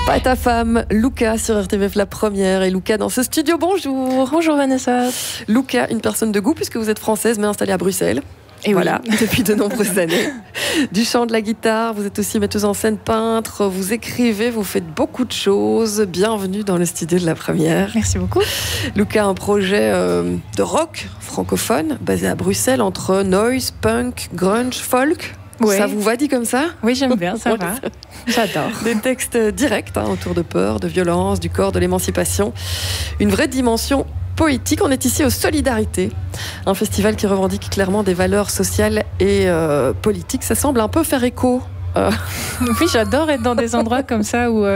Pas ta femme, Luca sur RTBF La Première. Et Luca dans ce studio, bonjour. Bonjour Vanessa. Luca, une personne de goût puisque vous êtes française mais installée à Bruxelles. Et voilà, oui. Depuis de nombreuses années. Du chant, de la guitare, vous êtes aussi metteuse en scène, peintre, vous écrivez, vous faites beaucoup de choses. Bienvenue dans le studio de La Première. Merci beaucoup. Luca a un projet de rock francophone basé à Bruxelles entre noise, punk, grunge, folk. Ouais. Ça vous va dit comme ça? Oui, j'aime bien, ça va. J'adore. Des textes directs autour de peur, de violence, du corps, de l'émancipation. Une vraie dimension poétique. On est ici au Solidarité, un festival qui revendique clairement des valeurs sociales et politiques. Ça semble un peu faire écho. Oui, j'adore être dans des endroits comme ça où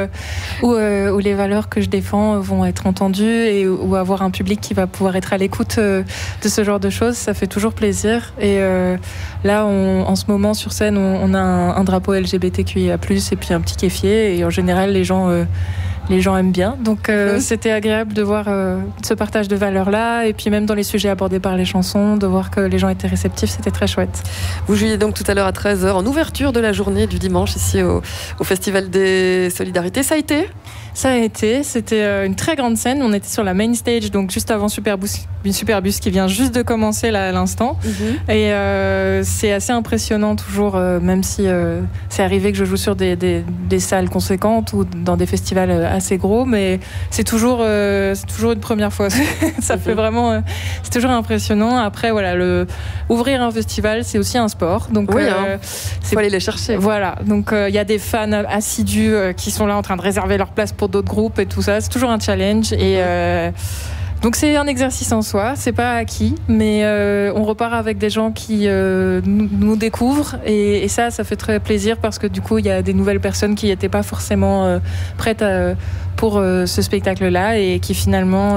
les valeurs que je défends vont être entendues et où avoir un public qui va pouvoir être à l'écoute de ce genre de choses, ça fait toujours plaisir. Et là, en ce moment sur scène, on a un drapeau LGBTQIA+, et puis un petit kéfier, et en général, les gens aiment bien. Donc c'était agréable de voir ce partage de valeurs-là, et puis même dans les sujets abordés par les chansons, de voir que les gens étaient réceptifs, c'était très chouette. Vous jouiez donc tout à l'heure à 13h en ouverture de la journée du dimanche ici au Festival des Solidarités. Ça a été ? Ça a été, c'était une très grande scène. On était sur la main stage, donc juste avant Superbus qui vient juste de commencer là, à l'instant. Mm-hmm. Et c'est assez impressionnant toujours, même si c'est arrivé que je joue sur des salles conséquentes ou dans des festivals assez gros, mais c'est toujours une première fois. Ça fait vraiment, c'est toujours impressionnant. Après, voilà, ouvrir un festival, c'est aussi un sport. Donc, oui, faut aller les chercher. Voilà, donc il y a des fans assidus qui sont là en train de réserver leur place pour d'autres groupes et tout ça. C'est toujours un challenge et donc c'est un exercice en soi, c'est pas acquis, mais on repart avec des gens qui nous découvrent et ça fait très plaisir parce que du coup il y a des nouvelles personnes qui n'étaient pas forcément prêtes pour ce spectacle-là et qui finalement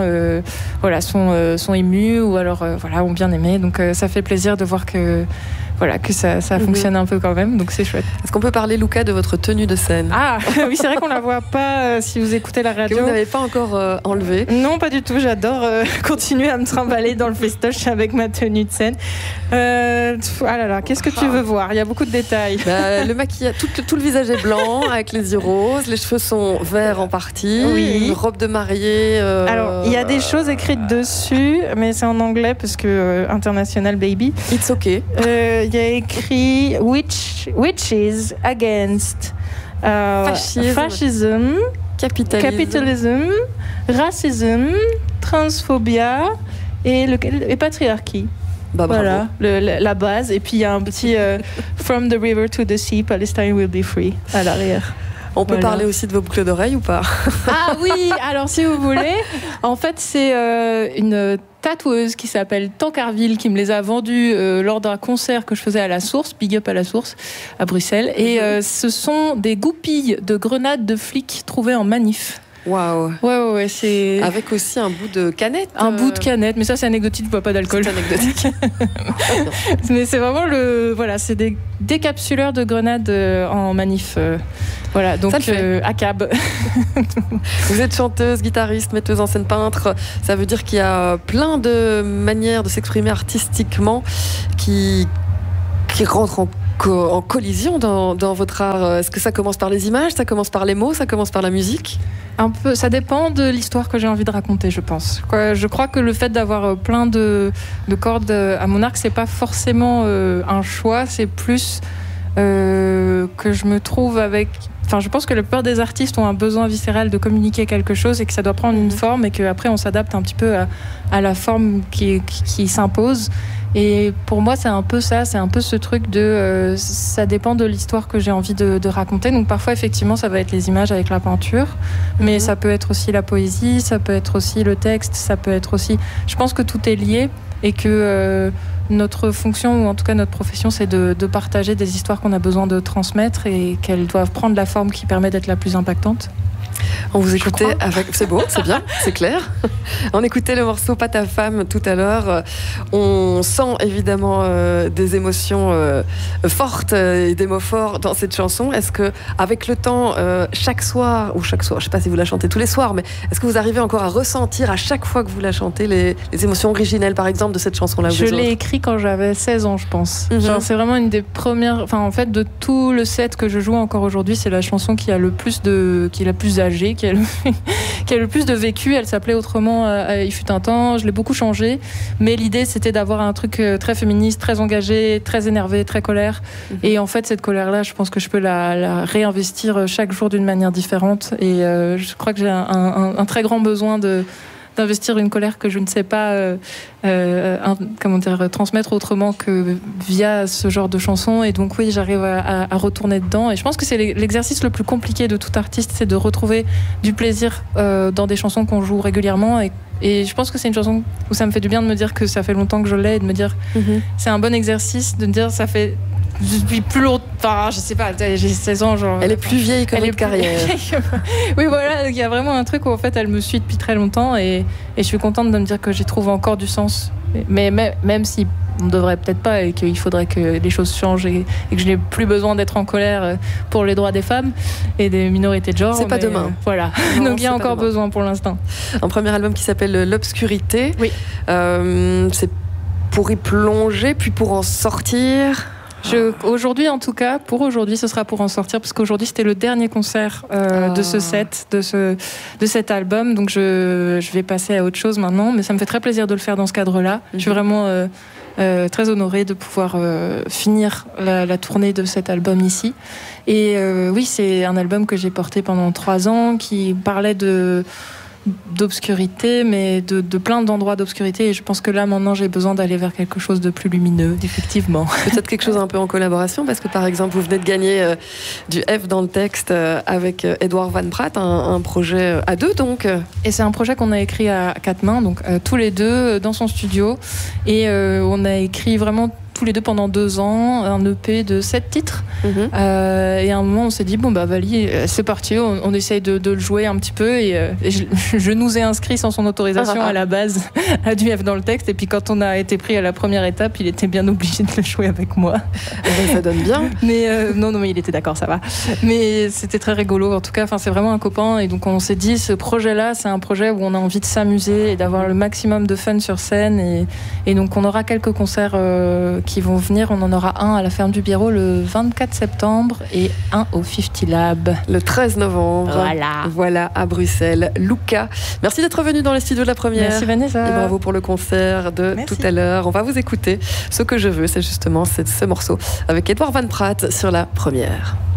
sont émus ou alors ont bien aimé. Donc ça fait plaisir de voir que ça fonctionne un peu quand même, donc c'est chouette. Est-ce qu'on peut parler, Luca, de votre tenue de scène ? Ah, oui, c'est vrai qu'on la voit pas si vous écoutez la radio. Que vous n'avez pas encore enlevée. Non, pas du tout, j'adore continuer à me trimballer dans le festoche avec ma tenue de scène. Ah là là, qu'est-ce que tu veux voir ? Il y a beaucoup de détails. Le maquillage, tout le visage est blanc, avec les yeux roses, les cheveux sont verts en partie, oui. Une robe de mariée... Alors, il y a des choses écrites dessus, mais c'est en anglais parce que International Baby. It's okay. Il y a écrit Witches Against Fascism, Capitalism, Racism, Transphobia et Patriarchy. Voilà, la base. Et puis il y a un petit From the river to the sea, Palestine will be free à l'arrière. On peut parler aussi de vos boucles d'oreilles ou pas ? Ah oui, alors si vous voulez, en fait c'est une tatoueuse qui s'appelle Tancarville qui me les a vendues lors d'un concert que je faisais à La Source, Big Up à La Source, à Bruxelles. Et ce sont des goupilles de grenades de flics trouvées en manif. Waouh. Ouais, c'est... Avec aussi un bout de canette. Un bout de canette, mais ça c'est anecdotique, je bois pas d'alcool. C'est anecdotique. Mais c'est vraiment c'est des décapsuleurs de grenades en manif. Voilà, donc à cab. Vous êtes chanteuse, guitariste, metteuse en scène, peintre. Ça veut dire qu'il y a plein de manières de s'exprimer artistiquement qui rentrent en collision dans votre art. Est-ce que ça commence par les images, ça commence par les mots, ça commence par la musique ? Un peu, ça dépend de l'histoire que j'ai envie de raconter, je pense. Je crois que le fait d'avoir plein de cordes à mon arc, c'est pas forcément un choix, c'est plus que je me trouve avec... Enfin, je pense que la plupart des artistes ont un besoin viscéral de communiquer quelque chose et que ça doit prendre une forme et qu'après on s'adapte un petit peu à la forme qui s'impose. Et pour moi, c'est un peu ça, c'est un peu ce truc de... ça dépend de l'histoire que j'ai envie de raconter. Donc parfois, effectivement, ça va être les images avec la peinture, mais ça peut être aussi la poésie, ça peut être aussi le texte, ça peut être aussi... Je pense que tout est lié et que notre fonction, ou en tout cas notre profession, c'est de partager des histoires qu'on a besoin de transmettre et qu'elles doivent prendre la forme qui permet d'être la plus impactante. On vous écoutait avec... C'est beau, c'est bien, c'est clair. On écoutait le morceau Pas ta femme tout à l'heure. On sent évidemment des émotions fortes et des mots forts dans cette chanson. Est-ce que, avec le temps, chaque soir, je ne sais pas si vous la chantez tous les soirs, mais est-ce que vous arrivez encore à ressentir à chaque fois que vous la chantez les émotions originelles, par exemple, de cette chanson-là? Je l'ai écrit quand j'avais 16 ans, je pense. Genre, c'est vraiment une des premières... Enfin, en fait, de tout le set que je joue encore aujourd'hui, c'est la chanson qui est la plus âgée, qui a le plus de vécu. Elle s'appelait autrement Il fut un temps. Je l'ai beaucoup changée, mais l'idée c'était d'avoir un truc très féministe, très engagé, très énervé, très colère. Et en fait, cette colère-là, je pense que je peux la réinvestir chaque jour d'une manière différente. Et je crois que j'ai un très grand besoin d'investir une colère que je ne sais pas transmettre autrement que via ce genre de chansons. Et donc oui, j'arrive à retourner dedans. Et je pense que c'est l'exercice le plus compliqué de tout artiste, c'est de retrouver du plaisir dans des chansons qu'on joue régulièrement. Et je pense que c'est une chanson où ça me fait du bien de me dire que ça fait longtemps que je l'ai et de me dire c'est un bon exercice de me dire ça fait depuis plus longtemps, enfin, je sais pas, j'ai 16 ans, genre. Elle est plus vieille que votre carrière. Oui, voilà, il y a vraiment un truc où en fait elle me suit depuis très longtemps et je suis contente de me dire que j'y trouve encore du sens. Mais même si on ne devrait peut-être pas et qu'il faudrait que les choses changent et que je n'ai plus besoin d'être en colère pour les droits des femmes et des minorités de genre. C'est pas demain. Voilà, non, donc il y a encore besoin pour l'instant. Un premier album qui s'appelle L'Obscurité. Oui. C'est pour y plonger, puis pour en sortir. Aujourd'hui, en tout cas, pour aujourd'hui, ce sera pour en sortir, parce qu'aujourd'hui, c'était le dernier concert de ce set, de cet album. Donc, je vais passer à autre chose maintenant, mais ça me fait très plaisir de le faire dans ce cadre-là. Je suis vraiment très honorée de pouvoir finir la tournée de cet album ici. Et oui, c'est un album que j'ai porté pendant 3 ans, qui parlait d'obscurité, mais de plein d'endroits d'obscurité, et je pense que là maintenant j'ai besoin d'aller vers quelque chose de plus lumineux, effectivement. Peut-être quelque chose un peu en collaboration, parce que par exemple vous venez de gagner du F dans le texte avec Edouard Van Praat, un projet à 2 donc. Et c'est un projet qu'on a écrit à 4 mains, donc tous les 2 dans son studio, et on a écrit vraiment tous les 2 pendant 2 ans, un EP de 7 titres. Et à un moment, on s'est dit, bon, bah, Vali, c'est parti, on essaye de le jouer un petit peu. Et je nous ai inscrits sans son autorisation à la base à du F dans le texte. Et puis, quand on a été pris à la première étape, il était bien obligé de le jouer avec moi. Ça donne bien. Mais non, mais il était d'accord, ça va. Mais c'était très rigolo. En tout cas, c'est vraiment un copain. Et donc, on s'est dit, ce projet-là, c'est un projet où on a envie de s'amuser et d'avoir le maximum de fun sur scène. Et donc, on aura quelques concerts qui vont venir. On en aura un à la Ferme du Biérot le 24 septembre et un au 50 Lab le 13 novembre. Voilà, à Bruxelles. Luca, merci d'être venu dans les studios de La Première. Merci Vanessa. Et bravo pour le concert de tout à l'heure. On va vous écouter. Ce que je veux, c'est justement ce morceau avec Edouard Van Praat sur La Première.